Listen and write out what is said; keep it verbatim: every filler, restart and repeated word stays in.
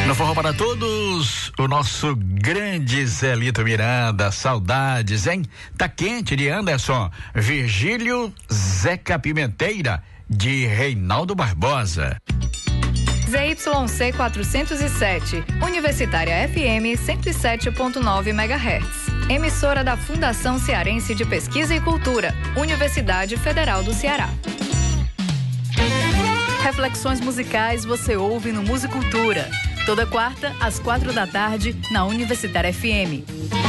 No Forró para Todos, o nosso grande Zelito Miranda, saudades, hein? Tá quente de Anderson, Virgílio Zeca Pimenteira, de Reinaldo Barbosa. Z Y C quatrocentos e sete, Universitária F M cento e sete ponto nove megahertz. Emissora da Fundação Cearense de Pesquisa e Cultura, Universidade Federal do Ceará. Reflexões musicais você ouve no Musicultura. Toda quarta, às quatro da tarde, na Universitária F M.